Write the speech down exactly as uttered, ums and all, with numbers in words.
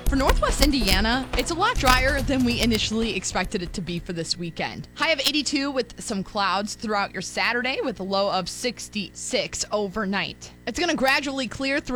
For Northwest Indiana, it's a lot drier than we initially expected it to be for this weekend. High of eighty-two with some clouds throughout your Saturday with a low of sixty-six overnight. It's going to gradually clear throughout